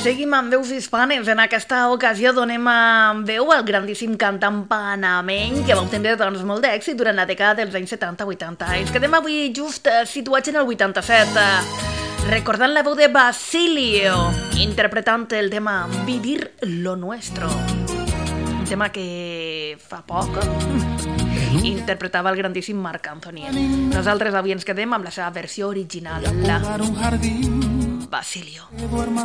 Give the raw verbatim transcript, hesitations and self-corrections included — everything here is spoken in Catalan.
Seguim amb veus hispanes. En aquesta ocasió donem a veu al grandíssim cantant panameny que va obtenir doncs, molt d'èxit durant la dècada dels anys setanta vuitanta. Ens quedem avui just situats en el vuitanta-set, recordant la veu de Basilio, interpretant el tema Vivir lo Nuestro. Un tema que fa poc interpretava el grandíssim Marc Anthony. Nosaltres avui ens quedem amb la seva versió original, la Basilio.